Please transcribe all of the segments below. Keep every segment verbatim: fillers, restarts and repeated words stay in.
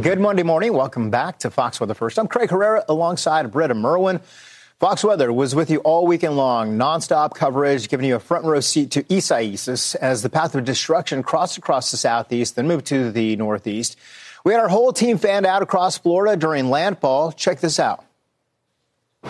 Good Monday morning. Welcome back to Fox Weather First. I'm Craig Herrera alongside Britta Merwin. Fox Weather was with you all weekend long, nonstop coverage, giving you a front row seat to Isaias as the path of destruction crossed across the southeast, then moved to the northeast. We had our whole team fanned out across Florida during landfall. Check this out. We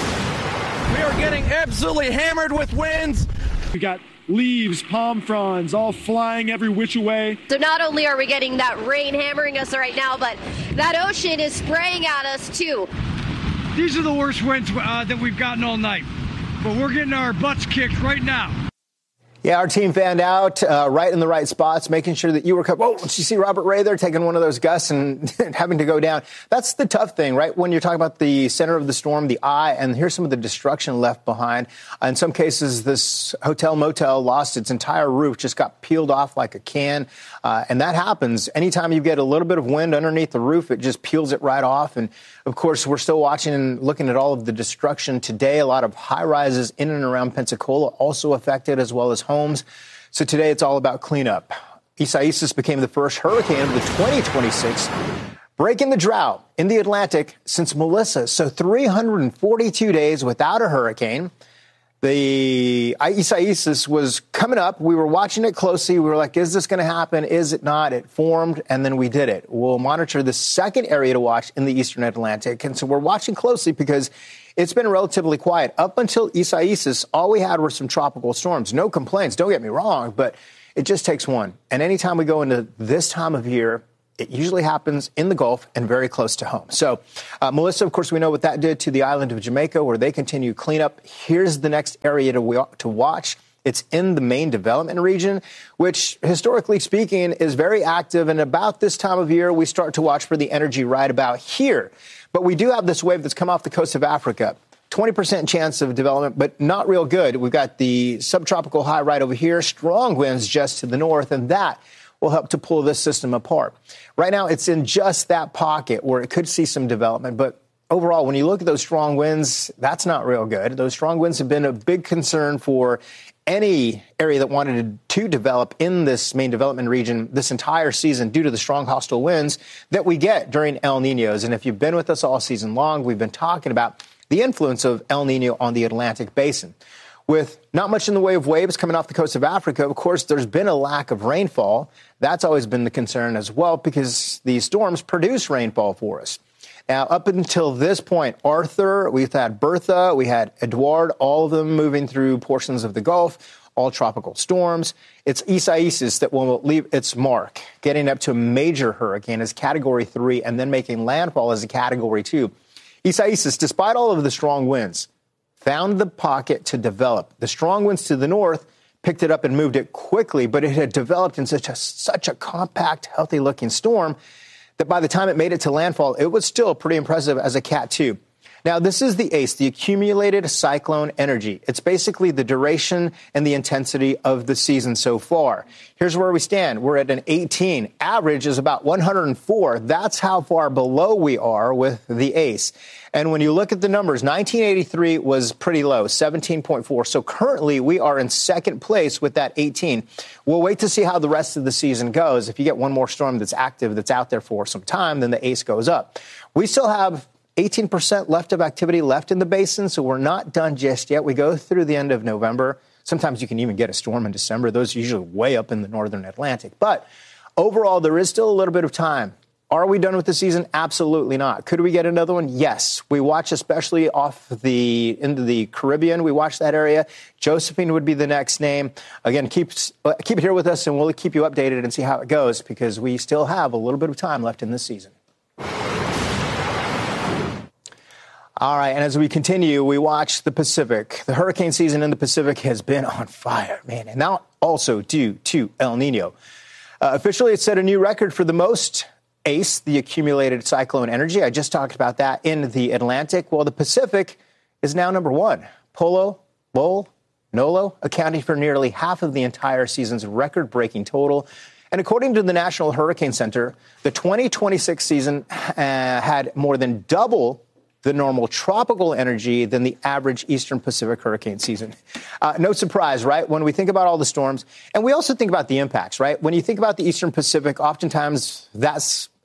are getting absolutely hammered with winds. We got leaves, palm fronds, all flying every which way. So not only are we getting that rain hammering us right now, but that ocean is spraying at us too. These are the worst winds uh, that we've gotten all night, but we're getting our butts kicked right now. Yeah, our team fanned out uh, right in the right spots, making sure that you were covered. Oh, did you see Robert Ray there taking one of those gusts and having to go down? That's the tough thing, right? When you're talking about the center of the storm, the eye, and here's some of the destruction left behind. In some cases, this hotel motel lost its entire roof, just got peeled off like a can. Uh, and that happens anytime you get a little bit of wind underneath the roof, it just peels it right off. And of course, we're still watching and looking at all of the destruction today. A lot of high rises in and around Pensacola also affected, as well as homes. So today it's all about cleanup. Isaias became the first hurricane of the twenty twenty-six, breaking the drought in the Atlantic since Melissa. So three hundred forty-two days without a hurricane. The Isaias was coming up. We were watching it closely. We were like, is this going to happen? Is it not? It formed, and then we did it. We'll monitor the second area to watch in the eastern Atlantic. And so we're watching closely because it's been relatively quiet. Up until Isaias, all we had were some tropical storms. No complaints, don't get me wrong, but it just takes one. And anytime we go into this time of year, it usually happens in the Gulf and very close to home. So, uh, Melissa, of course, we know what that did to the island of Jamaica, where they continue cleanup. Here's the next area to, to watch. It's in the main development region, which, historically speaking, is very active. And about this time of year, we start to watch for the energy right about here. But we do have this wave that's come off the coast of Africa. twenty percent chance of development, but not real good. We've got the subtropical high right over here, strong winds just to the north, and that will help to pull this system apart. Right now, it's in just that pocket where it could see some development. But overall, when you look at those strong winds, that's not real good. Those strong winds have been a big concern for any area that wanted to develop in this main development region this entire season due to the strong hostile winds that we get during El Niños. And if you've been with us all season long, we've been talking about the influence of El Niño on the Atlantic basin. With not much in the way of waves coming off the coast of Africa, of course, there's been a lack of rainfall. That's always been the concern as well, because these storms produce rainfall for us. Now, up until this point, Arthur, we've had Bertha, we had Edouard, all of them moving through portions of the Gulf, all tropical storms. It's Isaias that will leave its mark, getting up to a major hurricane as Category three and then making landfall as a Category two. Isaias, despite all of the strong winds, found the pocket to develop. The strong winds to the north picked it up and moved it quickly, but it had developed in such a, such a compact, healthy-looking storm that by the time it made it to landfall, it was still pretty impressive as a Cat two. Now, this is the ACE, the accumulated cyclone energy. It's basically the duration and the intensity of the season so far. Here's where we stand. We're at an eighteen. Average is about one hundred four. That's how far below we are with the ACE. And when you look at the numbers, nineteen eighty-three was pretty low, seventeen point four. So currently we are in second place with that eighteen. We'll wait to see how the rest of the season goes. If you get one more storm that's active, that's out there for some time, then the ACE goes up. We still have eighteen percent left of activity left in the basin, so we're not done just yet. We go through the end of November. Sometimes you can even get a storm in December. Those are usually way up in the northern Atlantic. But overall, there is still a little bit of time. Are we done with the season? Absolutely not. Could we get another one? Yes. We watch especially off the into the Caribbean. We watch that area. Josephine would be the next name. Again, keep, keep it here with us, and we'll keep you updated and see how it goes, because we still have a little bit of time left in this season. All right, and as we continue, we watch the Pacific. The hurricane season in the Pacific has been on fire, man, and now also due to El Niño. Uh, officially, it set a new record for the most ACE, the accumulated cyclone energy. I just talked about that in the Atlantic. Well, the Pacific is now number one. Polo, Lowell, Nolo, accounting for nearly half of the entire season's record-breaking total. And according to the National Hurricane Center, the twenty twenty-six season uh, had more than double the normal tropical energy than the average Eastern Pacific hurricane season. Uh, no surprise, right? When we think about all the storms, and we also think about the impacts, right? When you think about the Eastern Pacific, oftentimes that's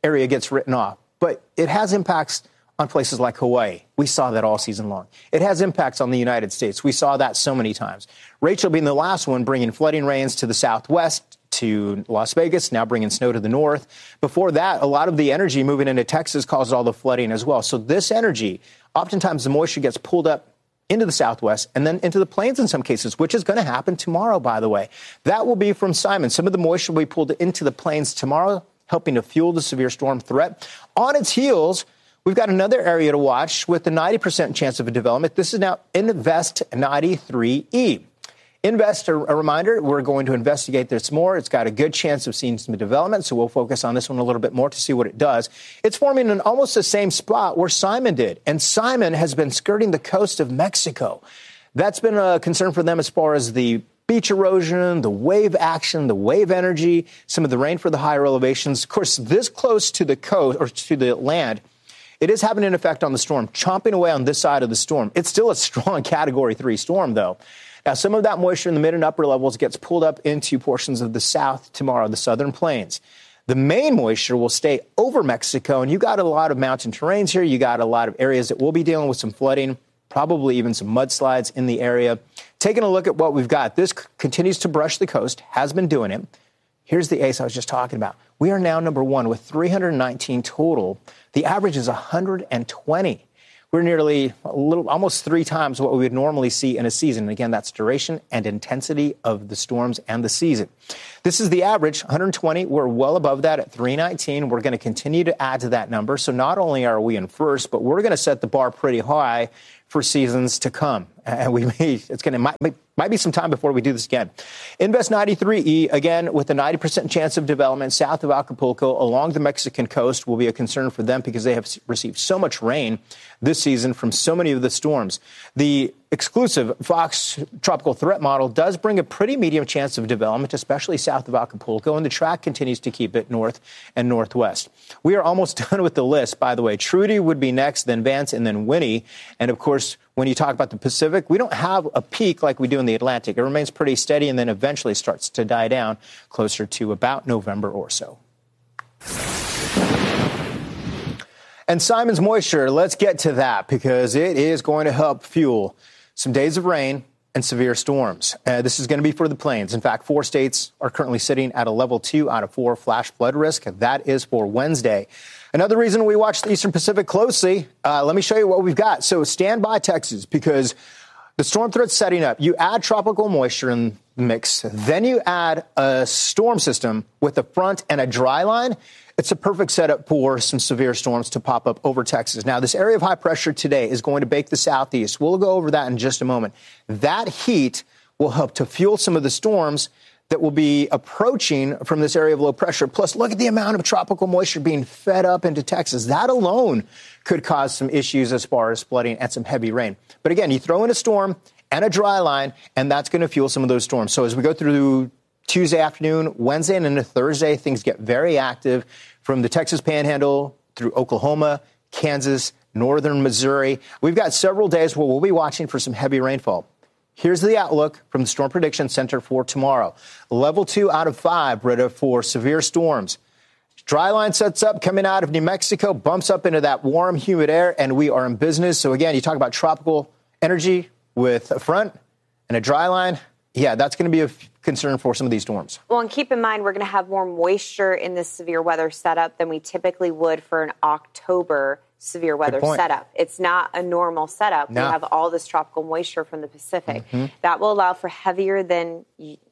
area gets written off. But it has impacts on places like Hawaii. We saw that all season long. It has impacts on the United States. We saw that so many times. Rachel being the last one, bringing flooding rains to the southwest, to Las Vegas, now bringing snow to the north. Before that, a lot of the energy moving into Texas caused all the flooding as well. So this energy, oftentimes the moisture gets pulled up into the southwest and then into the plains in some cases, which is going to happen tomorrow, by the way. That will be from Simon. Some of the moisture will be pulled into the plains tomorrow, helping to fuel the severe storm threat. On its heels, we've got another area to watch with the ninety percent chance of a development. This is now Invest ninety-three E. Invest, a reminder, we're going to investigate this more. It's got a good chance of seeing some development, so we'll focus on this one a little bit more to see what it does. It's forming in almost the same spot where Simon did, and Simon has been skirting the coast of Mexico. That's been a concern for them as far as the beach erosion, the wave action, the wave energy, some of the rain for the higher elevations. Of course, this close to the coast or to the land, it is having an effect on the storm, chomping away on this side of the storm. It's still a strong Category three storm, though. Now, some of that moisture in the mid and upper levels gets pulled up into portions of the south tomorrow, the southern plains. The main moisture will stay over Mexico, and you got a lot of mountain terrains here. You got a lot of areas that will be dealing with some flooding, probably even some mudslides in the area. Taking a look at what we've got, this c- continues to brush the coast, has been doing it. Here's the ace I was just talking about. We are now number one with three hundred nineteen total. The average is one hundred twenty. We're nearly a little, almost three times what we would normally see in a season. Again, that's duration and intensity of the storms and the season. This is the average, one hundred twenty. We're well above that at three nineteen. We're going to continue to add to that number. So not only are we in first, but we're going to set the bar pretty high for seasons to come. And we may, it's going to, might, might be some time before we do this again. Invest ninety-three E, again, with a ninety percent chance of development south of Acapulco along the Mexican coast will be a concern for them because they have received so much rain this season from so many of the storms. The exclusive Fox Tropical Threat Model does bring a pretty medium chance of development, especially south of Acapulco, and the track continues to keep it north and northwest. We are almost done with the list, by the way. Trudy would be next, then Vance, and then Winnie. And, of course, when you talk about the Pacific, we don't have a peak like we do in the Atlantic. It remains pretty steady and then eventually starts to die down closer to about November or so. And Simon's moisture, let's get to that because it is going to help fuel some days of rain and severe storms. Uh, this is going to be for the plains. In fact, four states are currently sitting at a level two out of four flash flood risk. That is for Wednesday. Another reason we watch the Eastern Pacific closely, uh, let me show you what we've got. So stand by, Texas, because the storm threat's setting up. You add tropical moisture in the mix, then you add a storm system with a front and a dry line. It's a perfect setup for some severe storms to pop up over Texas. Now, this area of high pressure today is going to bake the southeast. We'll go over that in just a moment. That heat will help to fuel some of the storms that will be approaching from this area of low pressure. Plus, look at the amount of tropical moisture being fed up into Texas. That alone could cause some issues as far as flooding and some heavy rain. But again, you throw in a storm and a dry line, and that's going to fuel some of those storms. So as we go through Tuesday afternoon, Wednesday, and into Thursday, things get very active from the Texas Panhandle through Oklahoma, Kansas, northern Missouri. We've got several days where we'll be watching for some heavy rainfall. Here's the outlook from the Storm Prediction Center for tomorrow. Level two out of five, Britta, for severe storms. Dry line sets up coming out of New Mexico, bumps up into that warm, humid air, and we are in business. So, again, you talk about tropical energy with a front and a dry line. Yeah, that's going to be a f- concern for some of these storms. Well, and keep in mind, we're going to have more moisture in this severe weather setup than we typically would for an October severe weather setup. It's not a normal setup. No. We have all this tropical moisture from the Pacific. Mm-hmm. That will allow for heavier than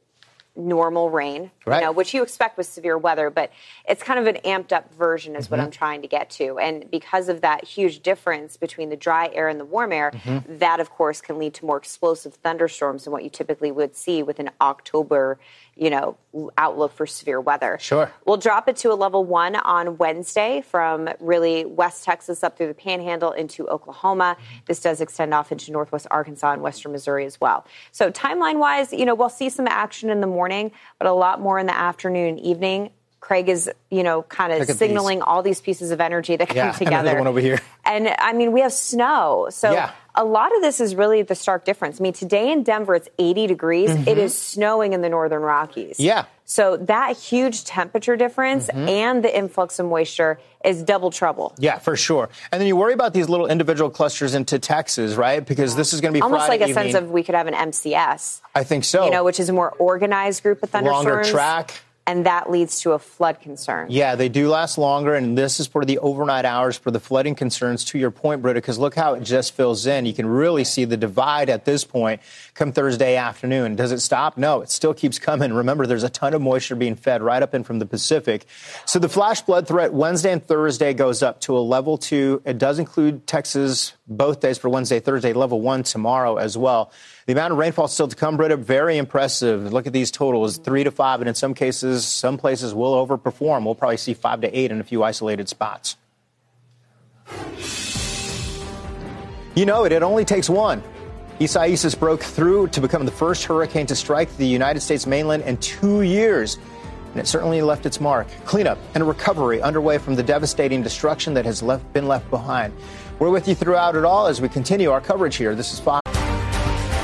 normal rain, right. you know, which you expect with severe weather, but it's kind of an amped up version is mm-hmm. what I'm trying to get to. And because of that huge difference between the dry air and the warm air, mm-hmm. that, of course, can lead to more explosive thunderstorms than what you typically would see with an October, you know, outlook for severe weather. Sure. We'll drop it to a level one on Wednesday from really West Texas up through the Panhandle into Oklahoma. This does extend off into northwest Arkansas and western Missouri as well. So timeline-wise, you know, we'll see some action in the morning, but a lot more in the afternoon and evening. Craig is, you know, kind of signaling these. all these pieces of energy that come yeah, together. One over here. And, I mean, we have snow. So yeah. a lot of this is really the stark difference. I mean, today in Denver, it's eighty degrees. Mm-hmm. It is snowing in the northern Rockies. Yeah. So that huge temperature difference mm-hmm. and the influx of moisture is double trouble. Yeah, for sure. And then you worry about these little individual clusters into Texas, right? Because this is going to be almost Friday like a evening. sense of we could have an M C S. I think so. You know, which is a more organized group of thunderstorms. Longer track. And that leads to a flood concern. Yeah, they do last longer, and this is for the overnight hours for the flooding concerns, to your point, Britta, because look how it just fills in. You can really see the divide at this point come Thursday afternoon. Does it stop? No, it still keeps coming. Remember, there's a ton of moisture being fed right up in from the Pacific. So the flash flood threat Wednesday and Thursday goes up to a level two. It does include Texas both days for Wednesday, Thursday, level one tomorrow as well. The amount of rainfall still to come, Britta, very impressive. Look at these totals, three to five, and in some cases, some places will overperform. We'll probably see five to eight in a few isolated spots. You know it, it only takes one. Isaias broke through to become the first hurricane to strike the United States mainland in two years. And it certainly left its mark. Cleanup and recovery underway from the devastating destruction that has left, been left behind. We're with you throughout it all as we continue our coverage here. This is Fox.